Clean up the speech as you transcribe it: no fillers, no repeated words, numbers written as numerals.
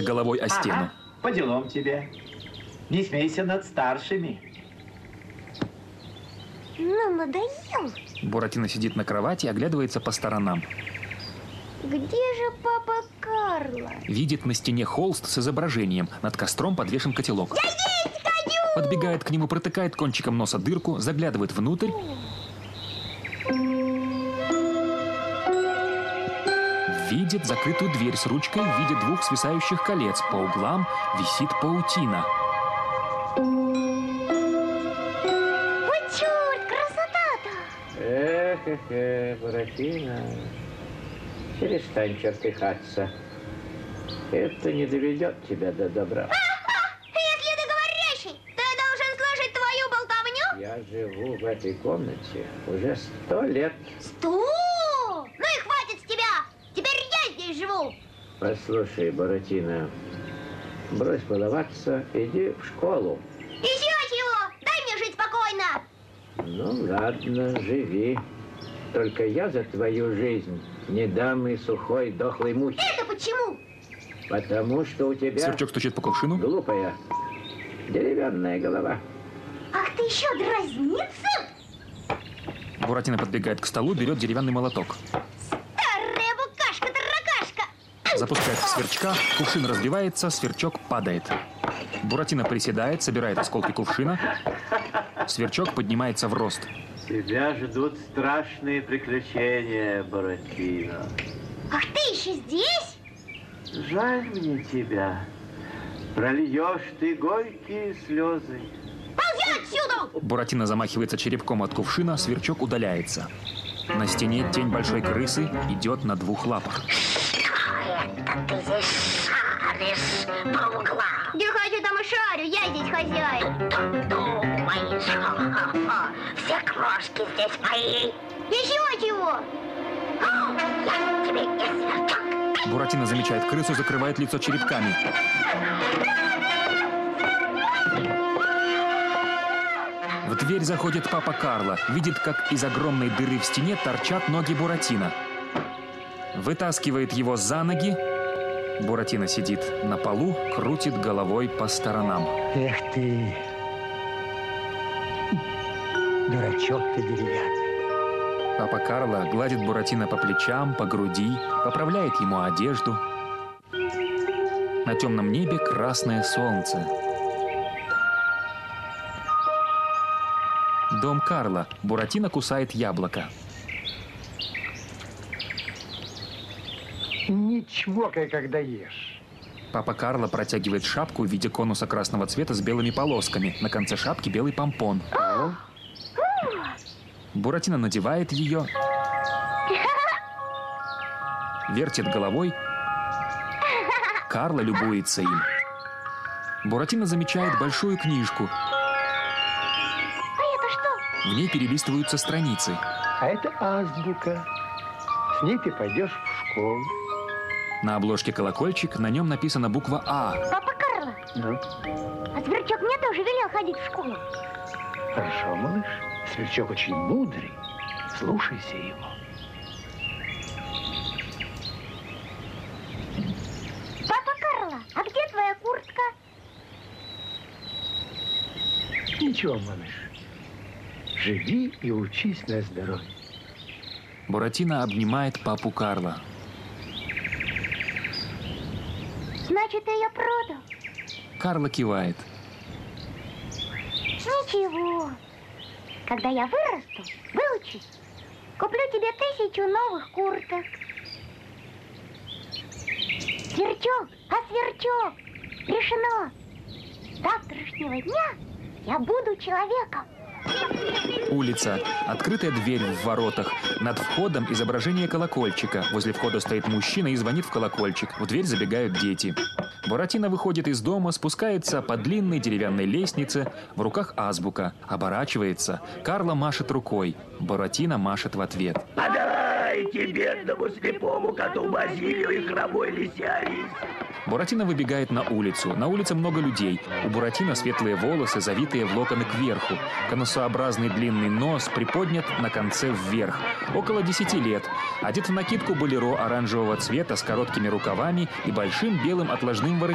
головой о стену. Ага, по делам тебе. Не смейся над старшими. Ну, надоел. Буратино сидит на кровати и оглядывается по сторонам. Где же папа Карло? Видит на стене холст с изображением. Над костром подвешен котелок. Я есть хочу! Подбегает к нему, протыкает кончиком носа дырку, заглядывает внутрь. Видит закрытую дверь с ручкой в виде двух свисающих колец. По углам висит паутина. Ой, черт, красота-то! Буратино, перестань чертыхаться. Это не доведет тебя до добра. Если ты говорящий, то я должен слышать твою болтовню? Я живу в этой комнате уже 100 лет. 100? Ну и хватит с тебя! Теперь я здесь живу! Послушай, Буратино, брось баловаться, иди в школу. Еще чего? Дай мне жить спокойно! Ну ладно, живи. Только я за твою жизнь не дам и сухой дохлой мухи. Это почему? Потому что у тебя Сверчок стучит по кувшину. глупая деревянная голова. Ах, ты еще дразнится? Буратино подбегает к столу, берет деревянный молоток. Старая букашка-таракашка! Запускает в сверчка, кувшин разбивается, сверчок падает. Буратино приседает, собирает осколки кувшина. Сверчок поднимается в рост. Тебя ждут страшные приключения, Буратино. Ах, ты еще здесь? Жаль мне тебя. Прольешь ты горькие слезы. Ползи отсюда! Буратино замахивается черепком от кувшина, сверчок удаляется. На стене тень большой крысы идет на двух лапах. Это ты здесь шаришь по углам. Где хочу, там и шарю, я здесь хозяин. Думаешь, все крошки здесь мои. Еще чего? Я тебе не сверчок. Буратино замечает крысу, закрывает лицо черепками. В дверь заходит папа Карло. Видит, как из огромной дыры в стене торчат ноги Буратино. Вытаскивает его за ноги. Буратино сидит на полу, крутит головой по сторонам. Эх ты, дурачок ты деревянный. Папа Карло гладит Буратино по плечам, по груди, поправляет ему одежду. На темном небе красное солнце. Дом Карло. Буратино кусает яблоко. Не чмокай, когда ешь. Папа Карло протягивает шапку в виде конуса красного цвета с белыми полосками. На конце шапки белый помпон. Буратино надевает ее, вертит головой. Карло любуется им. Буратино замечает большую книжку. А это что? В ней перелистываются страницы. А это азбука. С ней ты пойдешь в школу. На обложке колокольчик, на нем написана буква А. Папа Карло, Ну, а Сверчок мне тоже велел ходить в школу. хорошо, малыш. Сверчок очень мудрый. Слушайся его. Папа Карло, а где твоя куртка? Ничего, малыш. Живи и учись на здоровье. Буратино обнимает папу Карло. Значит, ты ее продал? Карло кивает. Ничего. Когда я вырасту, выучусь, куплю тебе 1000 новых курток. Сверчок, Сверчок, решено. С завтрашнего дня я буду человеком. Улица. Открытая дверь в воротах. Над входом изображение колокольчика. Возле входа стоит мужчина и звонит в колокольчик. В дверь забегают дети. Буратино выходит из дома, спускается по длинной деревянной лестнице. В руках азбука. Оборачивается. Карло машет рукой. Буратино машет в ответ. Подайте бедному слепому коту Базилию и хромой лисярисе. Буратино выбегает на улицу. На улице много людей. У Буратино светлые волосы, завитые в локоны кверху. Конусообразный длинный нос приподнят на конце вверх. Около 10 лет. Одет в накидку болеро оранжевого цвета с короткими рукавами и большим белым отложным воротником.